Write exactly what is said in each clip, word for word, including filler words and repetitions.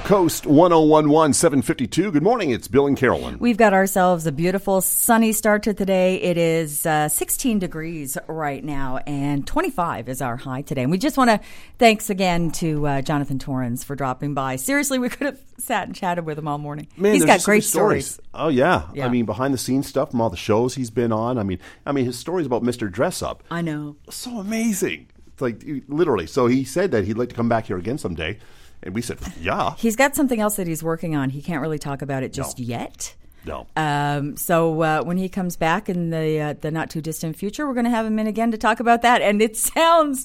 Coast one oh one one, seven fifty-two. Good morning. It's Bill and Carolyn. We've got ourselves a beautiful sunny start to today. It is uh, sixteen degrees right now, and twenty-five is our high today. And we just want to thanks again to uh, Jonathan Torrens for dropping by. Seriously, we could have sat and chatted with him all morning. Man, he's got great stories. stories. Oh yeah. yeah, I mean, behind the scenes stuff from all the shows he's been on. I mean, I mean, his stories about Mister Dress Up. I know, so amazing. It's like literally. So he said that he'd like to come back here again someday. And we said, yeah. He's got something else that he's working on. He can't really talk about it just no. yet. No. Um, so uh, when he comes back in the uh, the not too distant future, we're going to have him in again to talk about that. And it sounds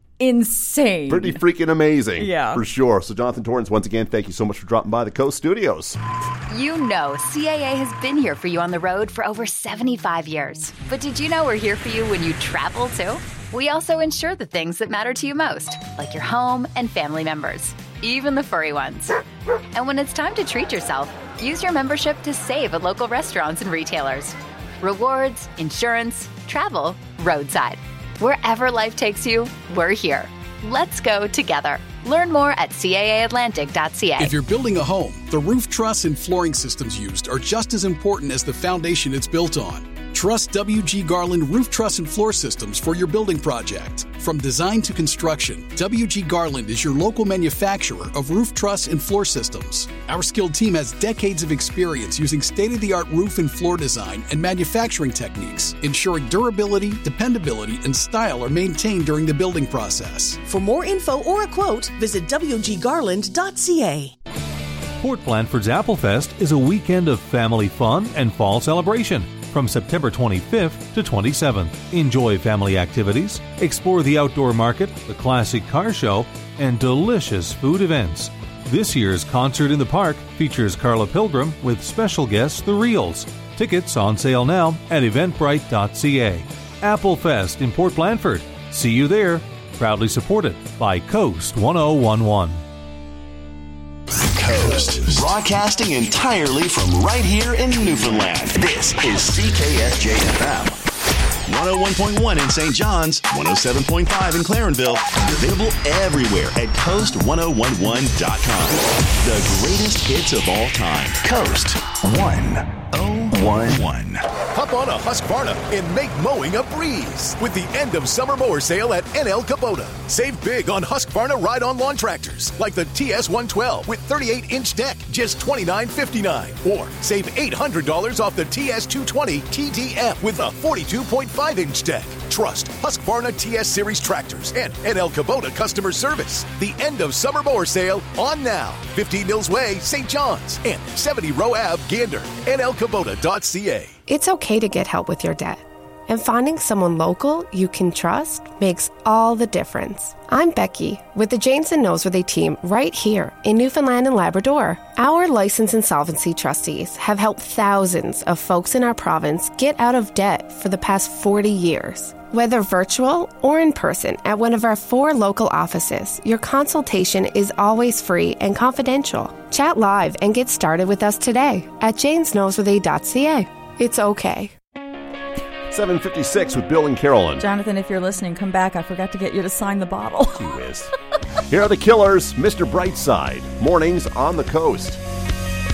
insane. Pretty freaking amazing. Yeah. For sure. So Jonathan Torrens, once again, thank you so much for dropping by the Coast Studios. You know C A A has been here for you on the road for over seventy-five years. But did you know we're here for you when you travel too? We also insure the things that matter to you most, like your home and family members, even the furry ones. And when it's time to treat yourself, use your membership to save at local restaurants and retailers. Rewards, insurance, travel, roadside. Wherever life takes you, we're here. Let's go together. Learn more at C A A Atlantic dot C A. If you're building a home, the roof truss and flooring systems used are just as important as the foundation it's built on. Trust W G Garland Roof Truss and Floor Systems for your building project. From design to construction, W G Garland is your local manufacturer of roof truss and floor systems. Our skilled team has decades of experience using state-of-the-art roof and floor design and manufacturing techniques, ensuring durability, dependability, and style are maintained during the building process. For more info or a quote, visit W G Garland dot C A. Port Blandford's Applefest is a weekend of family fun and fall celebration from September twenty-fifth to twenty-seventh. Enjoy family activities, explore the outdoor market, the classic car show, and delicious food events. This year's Concert in the Park features Carla Pilgrim with special guests The Reels. Tickets on sale now at eventbrite dot C A. Applefest in Port Blandford. See you there. Proudly supported by Coast one oh one one. Coast, broadcasting entirely from right here in Newfoundland. This is C K S J F M. one oh one point one in Saint John's, one oh seven point five in Clarenville, and available everywhere at coast one oh one one dot com. The greatest hits of all time. Coast one oh one one. Hop on a Husqvarna and make mowing a breeze with the end of summer mower sale at N L Kubota. Save big on Husqvarna ride-on lawn tractors like the T S one twelve with thirty-eight inch deck, just twenty-nine fifty-nine. Or save eight hundred dollars off the T S two twenty T D F with a forty-two point five inch deck. Trust Husqvarna T S Series tractors and N L Kubota customer service. The end of summer mower sale on now. fifteen Mills Way, Saint John's, and seventy Row Ave, Gander. N L Kubota dot C A. It's okay to get help with your debt. And finding someone local you can trust makes all the difference. I'm Becky with the Janes and Noseworthy team right here in Newfoundland and Labrador. Our licensed insolvency trustees have helped thousands of folks in our province get out of debt for the past forty years. Whether virtual or in person at one of our four local offices, your consultation is always free and confidential. Chat live and get started with us today at janes noseworthy dot C A. It's okay. seven fifty-six with Bill and Carolyn. Jonathan, if you're listening, come back. I forgot to get you to sign the bottle. Gee whiz. Here are the Killers, Mister Brightside. Mornings on the Coast.